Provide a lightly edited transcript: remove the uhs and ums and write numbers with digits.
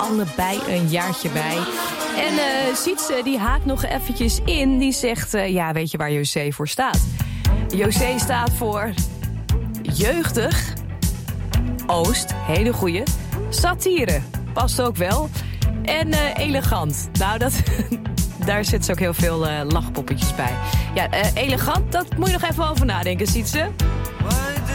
allebei een jaartje bij. En Sietse die haakt nog eventjes in. Die zegt, ja, weet je waar José voor staat? José staat voor jeugdig, Oost, hele goeie, satire, past ook wel, en elegant. Nou, daar zitten ook heel veel lachpoppetjes bij. Ja, elegant, dat moet je nog even over nadenken, Sietse.